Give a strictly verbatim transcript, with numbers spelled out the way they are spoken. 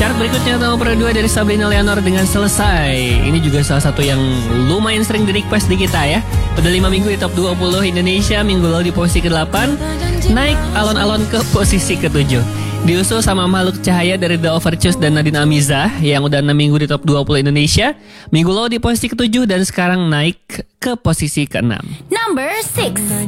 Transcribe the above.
Chart berikutnya nomor dua dari Sabrina Leonor dengan Selesai. Ini juga salah satu yang lumayan sering di request di kita ya. Udah lima minggu di top dua puluh Indonesia, minggu lalu di posisi kedelapan, naik alon-alon ke posisi ketujuh. Diusul sama Makhluk Cahaya dari The Overchoose dan Nadine Amizah yang udah enam minggu di top dua puluh Indonesia, minggu lalu di posisi ketujuh dan sekarang naik ke posisi keenam. Number six.